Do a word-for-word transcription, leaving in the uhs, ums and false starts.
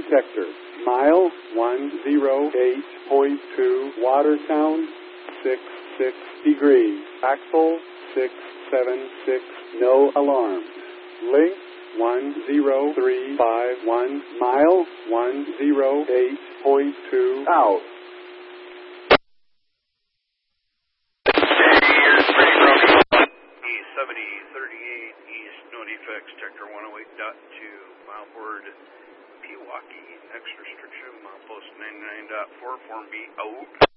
sector. Mile one oh eight point two, Watertown, six six degrees. Axle, six seven six, no alarms. Link, one oh three five one, mile one oh eight point two, out. seventy thirty-eight East, no defects, Sector one oh eight point two, mile forward, Pewaukee, X restriction, mile post ninety-nine point four, Form B, out.